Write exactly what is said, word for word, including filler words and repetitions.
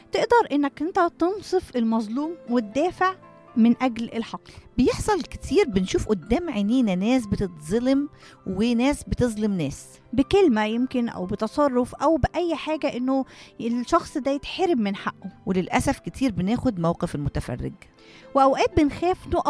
تقدر انك انت تنصف المظلوم وتدافع من اجل الحق. بيحصل كتير، بنشوف قدام عينينا ناس بتتظلم وناس بتظلم ناس، بكلمة يمكن او بتصرف او باي حاجة، انه الشخص ده يتحرم من حقه. وللأسف كتير بناخد موقف المتفرج. واوقات بنخاف نقف